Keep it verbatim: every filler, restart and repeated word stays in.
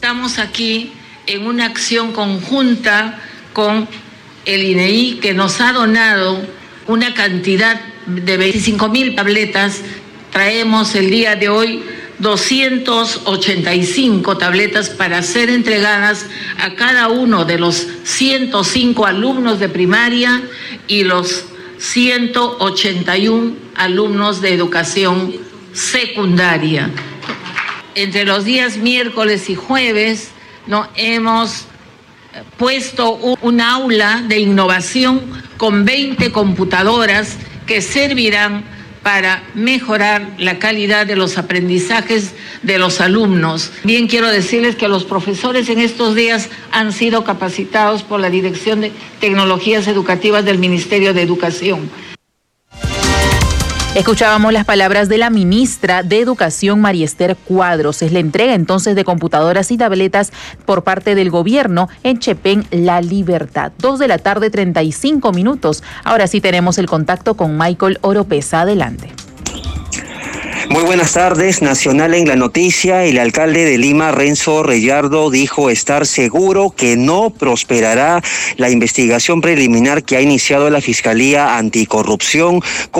estamos aquí en una acción conjunta con el I N E I, que nos ha donado una cantidad de veinticinco mil tabletas. Traemos el día de hoy doscientas ochenta y cinco tabletas para ser entregadas a cada uno de los ciento cinco alumnos de primaria y los ciento ochenta y uno alumnos de educación secundaria. Entre los días miércoles y jueves, ¿no?, hemos puesto un, un aula de innovación con veinte computadoras que servirán para mejorar la calidad de los aprendizajes de los alumnos. Bien, quiero decirles que los profesores en estos días han sido capacitados por la Dirección de Tecnologías Educativas del Ministerio de Educación. Escuchábamos las palabras de la ministra de Educación, María Esther Cuadros. Es la entrega entonces de computadoras y tabletas por parte del gobierno en Chepén, La Libertad. Dos de la tarde, treinta y cinco minutos. Ahora sí tenemos el contacto con Michael Oropesa. Adelante. Muy buenas tardes. Nacional en la noticia. El alcalde de Lima, Renzo Reyardo, dijo estar seguro que no prosperará la investigación preliminar que ha iniciado la Fiscalía Anticorrupción